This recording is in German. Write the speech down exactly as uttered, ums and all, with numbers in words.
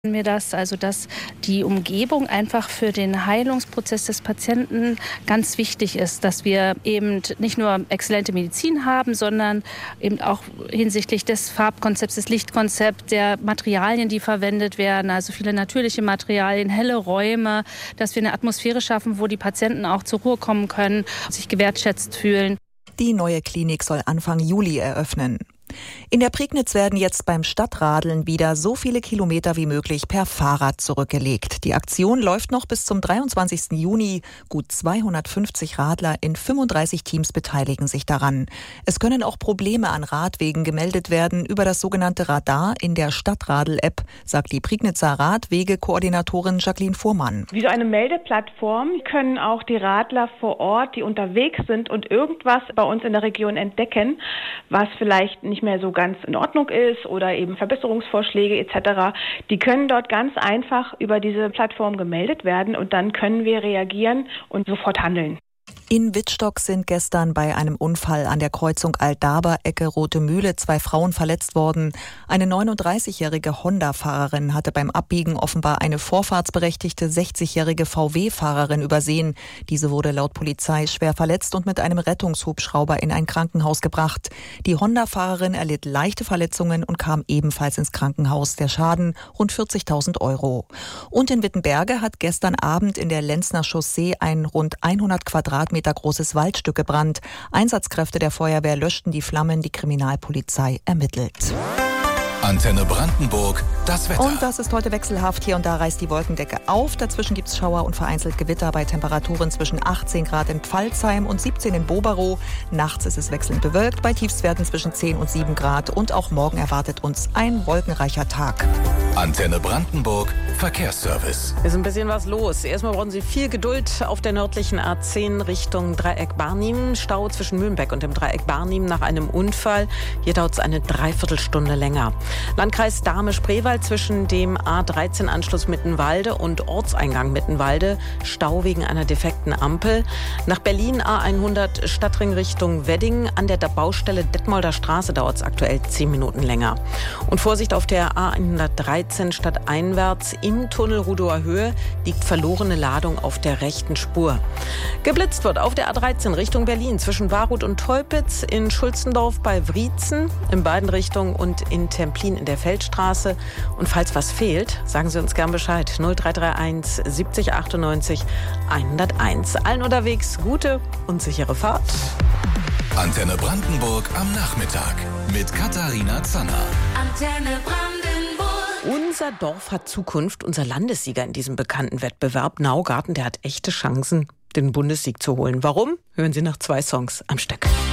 mir das, also dass die Umgebung einfach für den Heilungsprozess des Patienten ganz wichtig ist, dass wir eben nicht nur exzellente Medizin haben, sondern eben auch hinsichtlich des Farbkonzepts, des Lichtkonzepts, der Materialien, die verwendet werden, also viele natürliche Materialien, helle Räume, dass wir eine Atmosphäre schaffen, wo die Patienten auch zur Ruhe kommen können, sich gewertschätzt fühlen. Die neue Klinik soll Anfang Juli eröffnen. In der Prignitz werden jetzt beim Stadtradeln wieder so viele Kilometer wie möglich per Fahrrad zurückgelegt. Die Aktion läuft noch bis zum dreiundzwanzigsten Juni. Gut zweihundertfünfzig Radler in fünfunddreißig Teams beteiligen sich daran. Es können auch Probleme an Radwegen gemeldet werden über das sogenannte Radar in der Stadtradel-App, sagt die Prignitzer Radwegekoordinatorin Jacqueline Fuhrmann. Wie so eine Meldeplattform können auch die Radler vor Ort, die unterwegs sind und irgendwas bei uns in der Region entdecken, was vielleicht nicht mehr so ganz in Ordnung ist oder eben Verbesserungsvorschläge et cetera, die können dort ganz einfach über diese Plattform gemeldet werden und dann können wir reagieren und sofort handeln. In Wittstock sind gestern bei einem Unfall an der Kreuzung Altdaber-Ecke Rote Mühle zwei Frauen verletzt worden. Eine neununddreißigjährige Honda-Fahrerin hatte beim Abbiegen offenbar eine vorfahrtsberechtigte sechzigjährige V W-Fahrerin übersehen. Diese wurde laut Polizei schwer verletzt und mit einem Rettungshubschrauber in ein Krankenhaus gebracht. Die Honda-Fahrerin erlitt leichte Verletzungen und kam ebenfalls ins Krankenhaus. Der Schaden rund vierzigtausend Euro. Und in Wittenberge hat gestern Abend in der Lenzner Chaussee ein rund hundert Quadratmeter großes Waldstück gebrannt. Einsatzkräfte der Feuerwehr löschten die Flammen, die Kriminalpolizei ermittelt. Antenne Brandenburg, das Wetter. Und das ist heute wechselhaft. Hier und da reißt die Wolkendecke auf. Dazwischen gibt es Schauer und vereinzelt Gewitter bei Temperaturen zwischen achtzehn Grad in Pfalzheim und siebzehn in Boberow. Nachts ist es wechselnd bewölkt bei Tiefstwerten zwischen zehn und sieben Grad. Und auch morgen erwartet uns ein wolkenreicher Tag. Antenne Brandenburg, Verkehrsservice. Ist ein bisschen was los. Erstmal brauchen Sie viel Geduld auf der nördlichen A zehn Richtung Dreieck Barnim. Stau zwischen Mühlenbeck und dem Dreieck Barnim nach einem Unfall. Hier dauert es eine Dreiviertelstunde länger. Landkreis Dahme-Spreewald zwischen dem A dreizehn Anschluss Mittenwalde und Ortseingang Mittenwalde. Stau wegen einer defekten Ampel. Nach Berlin A hundert Stadtring Richtung Wedding. An der Baustelle Detmolder Straße dauert es aktuell zehn Minuten länger. Und Vorsicht auf der A hundertdreizehn stadteinwärts im Tunnel Rudower Höhe liegt verlorene Ladung auf der rechten Spur. Geblitzt wird auf der A dreizehn Richtung Berlin zwischen Waruth und Teupitz, in Schulzendorf bei Wriezen in beiden Richtungen und in Templin in der Feldstraße. Und falls was fehlt, sagen Sie uns gern Bescheid. null drei drei eins siebzig achtundneunzig hunderteins. Allen unterwegs gute und sichere Fahrt. Antenne Brandenburg am Nachmittag mit Katharina Zanner. Antenne Brandenburg. Unser Dorf hat Zukunft. Unser Landessieger in diesem bekannten Wettbewerb, Naugarten, der hat echte Chancen, den Bundessieg zu holen. Warum? Hören Sie nach zwei Songs am Stück.